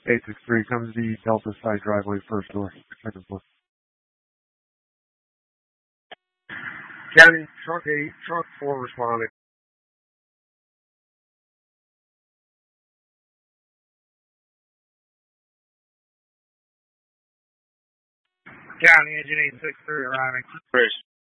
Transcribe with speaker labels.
Speaker 1: 863 comes the Delta side driveway, first door, second floor. County, truck 8, truck 4 responding. County, engine 863 arriving.
Speaker 2: Chris.